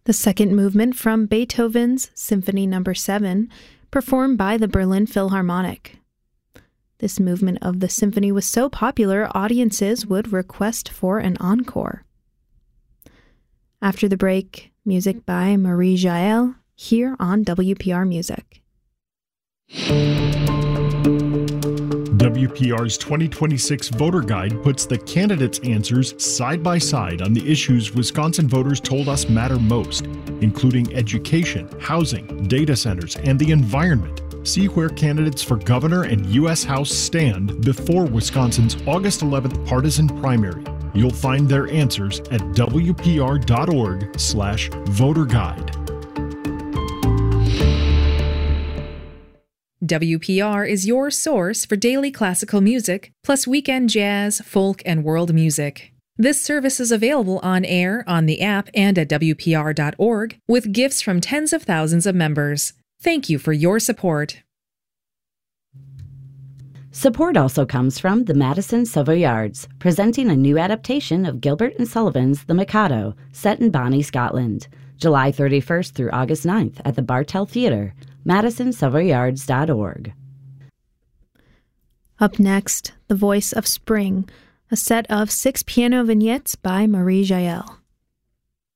The second movement from Beethoven's Symphony No. 7, performed by the Berlin Philharmonic. This movement of the symphony was so popular, audiences would request for an encore. After the break, music by Marie Jael, here on WPR Music. WPR's 2026 Voter Guide puts the candidates' answers side by side on the issues Wisconsin voters told us matter most, including education, housing, data centers, and the environment. See where candidates for governor and U.S. House stand before Wisconsin's August 11th partisan primary. You'll find their answers at wpr.org/voterguide. WPR is your source for daily classical music, plus weekend jazz, folk, and world music. This service is available on air, on the app, and at WPR.org, with gifts from tens of thousands of members. Thank you for your support. Support also comes from the Madison Savoyards, presenting a new adaptation of Gilbert and Sullivan's The Mikado, set in Bonnie, Scotland, July 31st through August 9th at the Bartell Theatre, MadisonSavoyards.org. Up next, The Voice of Spring, a set of 6 piano vignettes by Marie Jael.